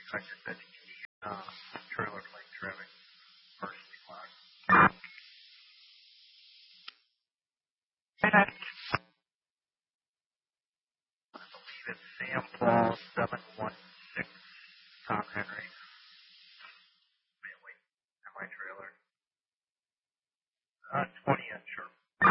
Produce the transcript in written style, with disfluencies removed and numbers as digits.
expected that trailer plane traffic personally was. And I believe it's Sam Paul 716 Tom Henry.